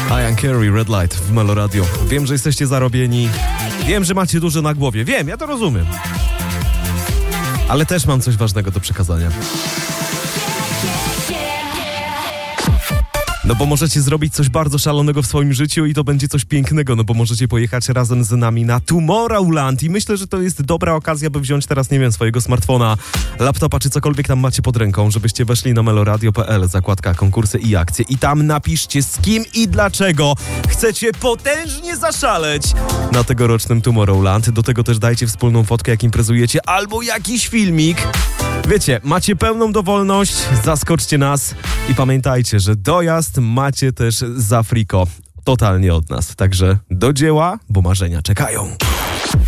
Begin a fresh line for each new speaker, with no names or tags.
Ian Carey, Red Light w Melo Radio. Wiem, że jesteście zarobieni. Wiem, że macie dużo na głowie. Wiem, ja to rozumiem. Ale też mam coś ważnego do przekazania. No bo możecie zrobić coś bardzo szalonego w swoim życiu i to będzie coś pięknego, no bo możecie pojechać razem z nami na Tomorrowland i myślę, że to jest dobra okazja, by wziąć teraz, nie wiem, swojego smartfona, laptopa czy cokolwiek tam macie pod ręką, żebyście weszli na meloradio.pl, zakładka konkursy i akcje i tam napiszcie z kim i dlaczego chcecie potężnie zaszaleć na tegorocznym Tomorrowland. Do tego też dajcie wspólną fotkę, jak imprezujecie, albo jakiś filmik. Wiecie, macie pełną dowolność, zaskoczcie nas i pamiętajcie, że dojazd macie też za friko, totalnie od nas. Także do dzieła, bo marzenia czekają.